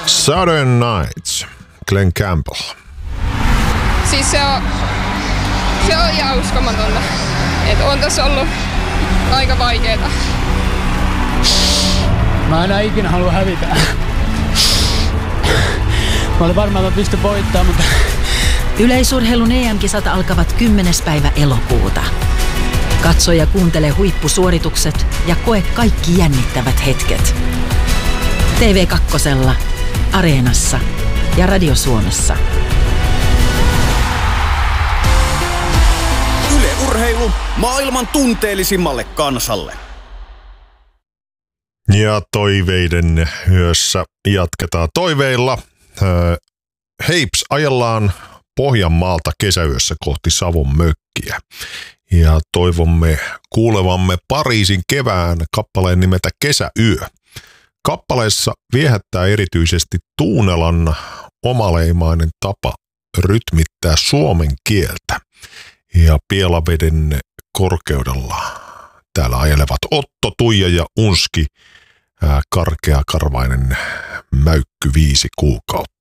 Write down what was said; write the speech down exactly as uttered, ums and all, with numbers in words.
Southern Nights, Glenn Campbell. Siis se on, se on ihan uskomatonta. Että on tässä ollut aika vaikeeta. Mä enää ikinä halua hävitä. Mä olin varmaan, että mä pystyn voittamaan, mutta... Yleisurheilun E M-kisat alkavat kymmenes päivä elokuuta. Katso ja kuuntele huippusuoritukset ja koe kaikki jännittävät hetket. T V kaksi, Areenassa ja Radio Suomessa. Yle Urheilu maailman tunteellisimmalle kansalle. Ja toiveiden yössä jatketaan toiveilla. Heips, ajellaan Pohjanmaalta kesäyössä kohti Savon mökkiä. Ja toivomme kuulevamme Pariisin kevään kappaleen nimeltä Kesäyö. Kappaleessa viehättää erityisesti Tuunelan omaleimainen tapa rytmittää suomen kieltä. Ja Pielaveden korkeudella täällä ajelevat Otto, Tuija ja Unski, ää, karkeakarvainen mäykky viisi kuukautta.